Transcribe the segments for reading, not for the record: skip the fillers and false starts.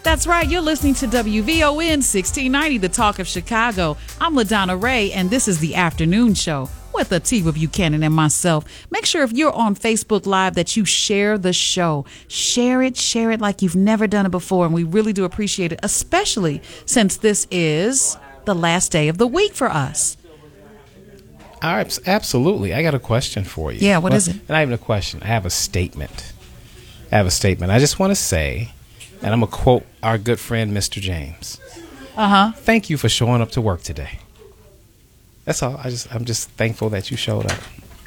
That's right. You're listening to WVON 1690, The Talk of Chicago. I'm LaDonna Ray, and this is the afternoon show with Atiba Buchanan and myself. Make sure if you're on Facebook Live that you share the show. Share it like you've never done it before, and we really do appreciate it, especially since this is the last day of the week for us. All right, absolutely. I got a question for you. Yeah, what is it? Not even a question. I have a statement. I just want to say, and I'm going to quote our good friend, Mr. James. Thank you for showing up to work today. That's all. I'm just thankful that you showed up.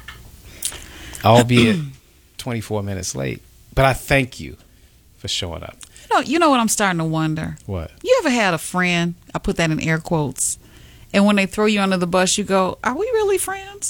Albeit 24 minutes late. But I thank you for showing up. You know what I'm starting to wonder? What? You ever had a friend, I put that in air quotes, and when they throw you under the bus, you go, are we really friends?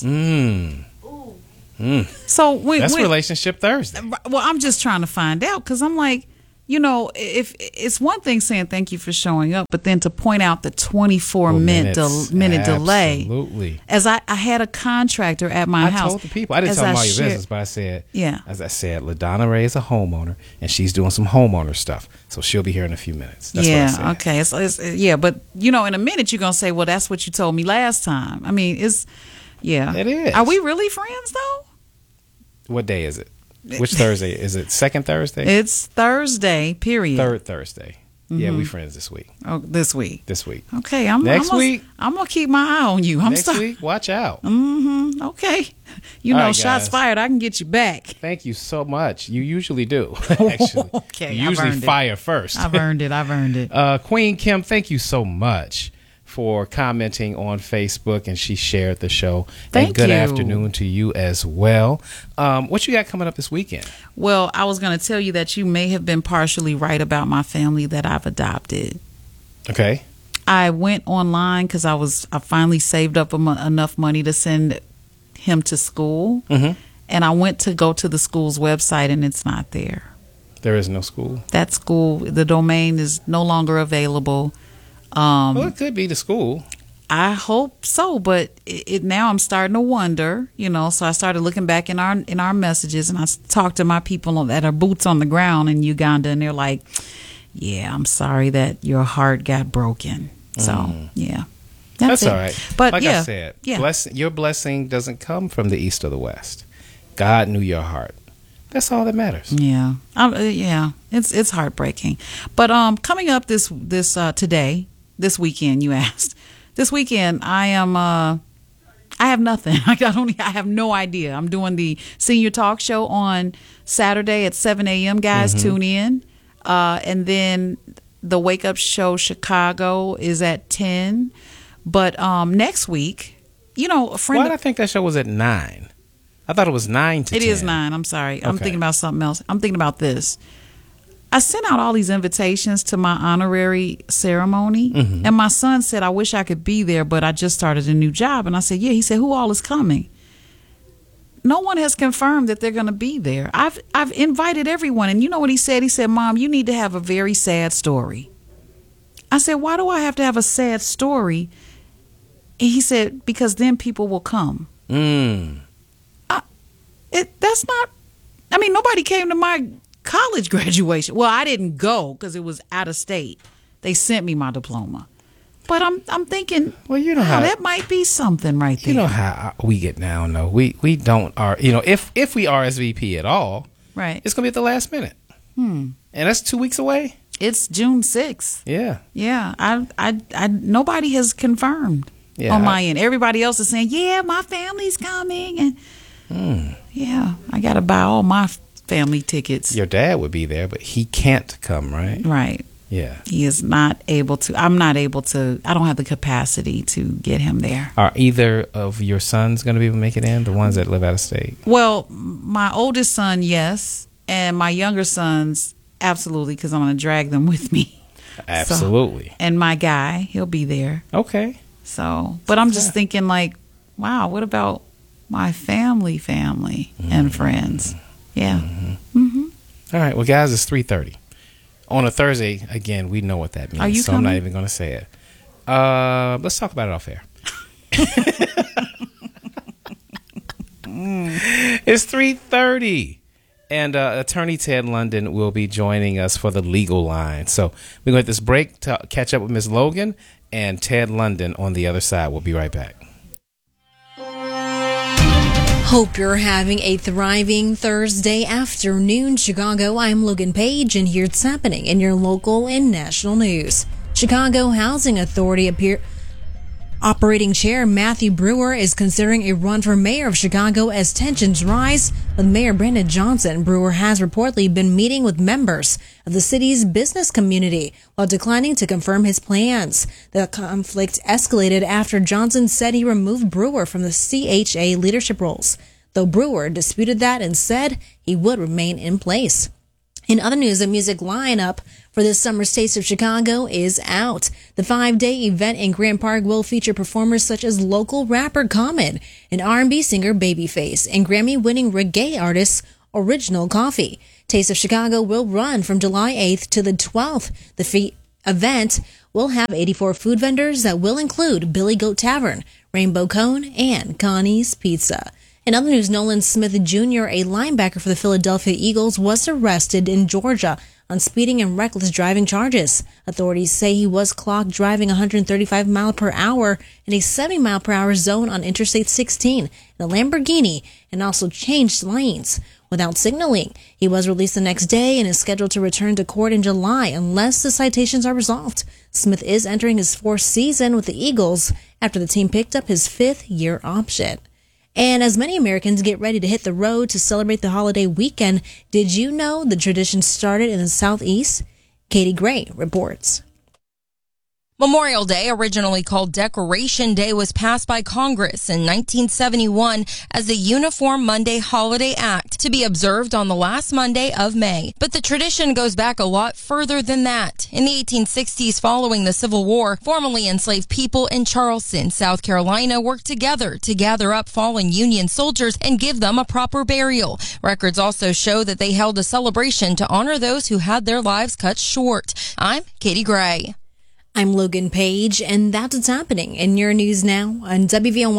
So that's Relationship Thursday. Well, I'm just trying to find out because I'm like, if it's one thing saying thank you for showing up, but then to point out the 24-minute delay. Absolutely. As I had a contractor at my house. I told the people. I didn't tell them all your business, but I said, as I said, LaDonna Ray is a homeowner, and she's doing some homeowner stuff. So she'll be here in a few minutes. That's what I said. Okay. But, in a minute you're going to say, well, that's what you told me last time. I mean, It is. Are we really friends, though? What day is it? Which Thursday? Is it second Thursday? It's Thursday, period. Third Thursday. Yeah, we friends this week. Oh, this week. Okay, next week. I'm gonna keep my eye on you. Next week, watch out. Okay. Right, shots guys. fired. I can get you back. Thank you so much. You usually do. Actually, okay. You usually fire first. I've earned it. Queen Kim, thank you so much for commenting on Facebook, and she shared the show. Thank and good you. afternoon to you as well. What you got coming up this weekend? Well, I was going to tell you that you may have been partially right about my family that I've adopted. Okay. I went online because I finally saved up enough money to send him to school, and I went to go to the school's website, and it's not there. There is no school. That school, the domain is no longer available. Well, it could be the school. I hope so, but now I'm starting to wonder, so I started looking back in our messages, and I talked to my people that are boots on the ground in Uganda, and they're like, yeah, I'm sorry that your heart got broken. So, yeah. That's all right. But like I said, your blessing doesn't come from the east or the west. God knew your heart. That's all that matters. Yeah. It's heartbreaking. But coming up this weekend, you asked. This weekend, I have nothing. I have no idea. I'm doing the senior talk show on Saturday at 7 a.m. Guys, tune in. And then the Wake Up Show Chicago is at 10. But next week, a friend. Why did I think that show was at 9? I thought it was 9 to 10. It is 9. I'm sorry. I'm thinking about something else. I'm thinking about this. I sent out all these invitations to my honorary ceremony, and my son said, I wish I could be there, but I just started a new job. And I said, yeah. He said, who all is coming? No one has confirmed that they're going to be there. I've invited everyone. And you know what he said? He said, Mom, you need to have a very sad story. I said, why do I have to have a sad story? And he said, because then people will come. That's not, nobody came to my college graduation. Well, I didn't go because it was out of state. They sent me my diploma. But I'm thinking, well, how that might be something right there. You know how we get down, though. We don't if we RSVP at all, right? It's gonna be at the last minute. And that's 2 weeks away. It's June 6th. Yeah. Yeah. I nobody has confirmed on my end. Everybody else is saying, yeah, my family's coming, and yeah, I got to buy all my family tickets. Your dad would be there, but he can't come, right? Right. Yeah. He is not able to. I'm not able to. I don't have the capacity to get him there. Are either of your sons going to be able to make it in? The ones that live out of state? Well, my oldest son, yes. And my younger sons, absolutely, because I'm going to drag them with me. Absolutely. So, and my guy, he'll be there. Okay. So, but I'm just thinking like, wow, what about my family and friends? Yeah. All right. Well, guys, it's 3:30. On a Thursday, again, we know what that means. Are you so coming? I'm not even going to say it. Let's talk about it off air. It's 3:30. And attorney Ted London will be joining us for the legal line. So we're going to this break to catch up with Ms. Logan and Ted London on the other side. We'll be right back. Hope you're having a thriving Thursday afternoon, Chicago. I'm Logan Page, and here's what's happening in your local and national news. Chicago Housing Authority Operating Chair Matthew Brewer is considering a run for mayor of Chicago as tensions rise with Mayor Brandon Johnson. Brewer has reportedly been meeting with members of the city's business community while declining to confirm his plans. The conflict escalated after Johnson said he removed Brewer from the CHA leadership roles, though Brewer disputed that and said he would remain in place. In other news, the music lineup for this summer's Taste of Chicago is out. The 5-day event in Grant Park will feature performers such as local rapper Common and R&B singer Babyface and Grammy-winning reggae artist Original Coffee. Taste of Chicago will run from July 8th to the 12th. The event will have 84 food vendors that will include Billy Goat Tavern, Rainbow Cone, and Connie's Pizza. In other news, Nolan Smith Jr., a linebacker for the Philadelphia Eagles, was arrested in Georgia on speeding and reckless driving charges. Authorities say he was clocked driving 135 miles per hour in a 70 mile per hour zone on Interstate 16 in a Lamborghini and also changed lanes without signaling. He was released the next day and is scheduled to return to court in July unless the citations are resolved. Smith is entering his 4th season with the Eagles after the team picked up his 5th-year option. And as many Americans get ready to hit the road to celebrate the holiday weekend, did you know the tradition started in the Southeast? Katie Gray reports. Memorial Day, originally called Decoration Day, was passed by Congress in 1971 as the Uniform Monday Holiday Act to be observed on the last Monday of May. But the tradition goes back a lot further than that. In the 1860s, following the Civil War, formerly enslaved people in Charleston, South Carolina, worked together to gather up fallen Union soldiers and give them a proper burial. Records also show that they held a celebration to honor those who had their lives cut short. I'm Katie Gray. I'm Logan Page, and that's what's happening in your news now on WVON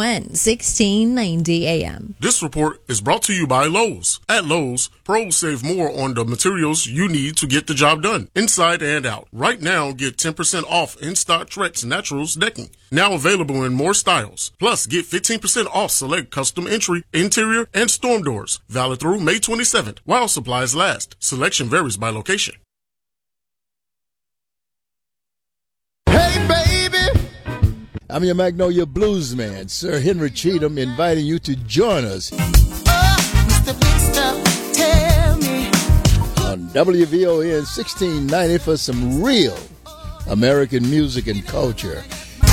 1690 AM. This report is brought to you by Lowe's. At Lowe's, pros save more on the materials you need to get the job done, inside and out. Right now, get 10% off in-stock Trex Naturals decking, now available in more styles. Plus, get 15% off select custom entry, interior, and storm doors. Valid through May 27th, while supplies last. Selection varies by location. Hey, baby! I'm your Magnolia Blues man, Sir Henry Cheatham, inviting you to join us Mr. Big Stuff, tell me. on WVON 1690 for some real American music and culture.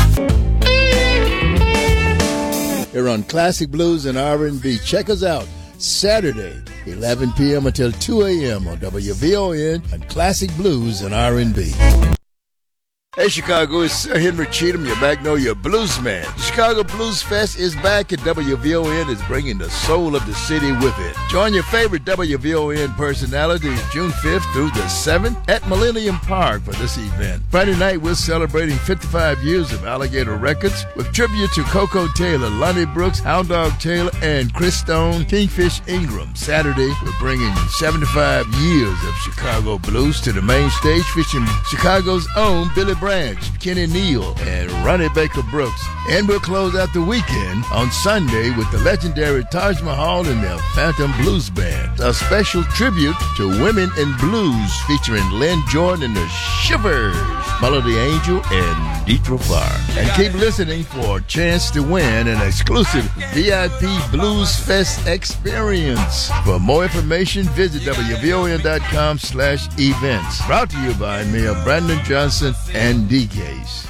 Here on Classic Blues and R&B. Check us out Saturday, 11 p.m. until 2 a.m. on WVON and Classic Blues and R&B. Hey Chicago, it's Sir Henry Cheatham, your Magnolia Blues man. The Chicago Blues Fest is back and WVON is bringing the soul of the city with it. Join your favorite WVON personalities June 5th through the 7th at Millennium Park for this event. Friday night, we're celebrating 55 years of Alligator Records with tribute to Coco Taylor, Lonnie Brooks, Hound Dog Taylor, and Chris Stone, Kingfish Ingram. Saturday, we're bringing 75 years of Chicago blues to the main stage, featuring Chicago's own Billy Branch, Kenny Neal, and Ronnie Baker Brooks. And we'll close out the weekend on Sunday with the legendary Taj Mahal and their Phantom Blues Band. A special tribute to women in blues featuring Lynn Jordan and the Shivers, Melody Angel, and Deetra Farr. And keep listening for a chance to win an exclusive VIP Blues Fest experience. For more information, visit WVON.com/events. Brought to you by Mayor Brandon Johnson and DKs.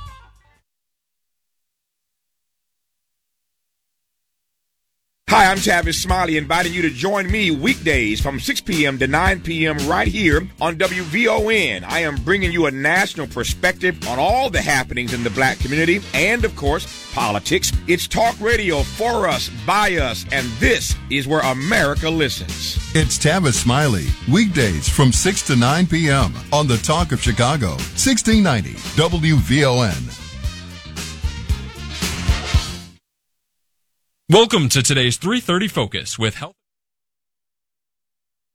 Hi, I'm Tavis Smiley, inviting you to join me weekdays from 6 p.m. to 9 p.m. right here on WVON. I am bringing you a national perspective on all the happenings in the black community and, of course, politics. It's talk radio for us, by us, and this is where America listens. It's Tavis Smiley, weekdays from 6 to 9 p.m. on the Talk of Chicago, 1690 WVON. Welcome to today's 3:30 Focus with Health.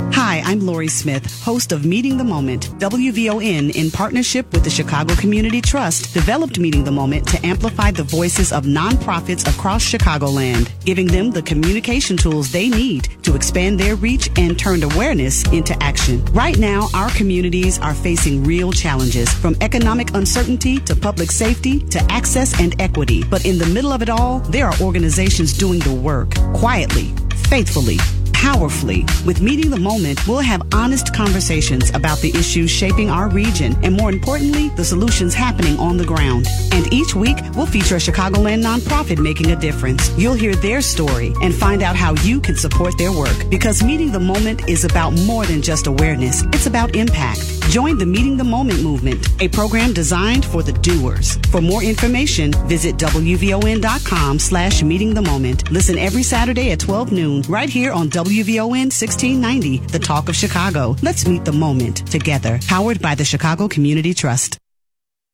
Hi, I'm Lori Smith, host of Meeting the Moment. WVON, in partnership with the Chicago Community Trust, developed Meeting the Moment to amplify the voices of nonprofits across Chicagoland, giving them the communication tools they need to expand their reach and turn awareness into action. Right now, our communities are facing real challenges, from economic uncertainty to public safety to access and equity. But in the middle of it all, there are organizations doing the work, quietly, faithfully, powerfully. With Meeting the Moment, we'll have honest conversations about the issues shaping our region and, more importantly, the solutions happening on the ground. And each week, we'll feature a Chicagoland nonprofit making a difference. You'll hear their story and find out how you can support their work. Because Meeting the Moment is about more than just awareness. It's about impact. Join the Meeting the Moment movement, a program designed for the doers. For more information, visit WVON.com/meetingthemoment. Listen every Saturday at 12 noon right here on WVON 1690, The Talk of Chicago. Let's meet the moment together. Powered by the Chicago Community Trust.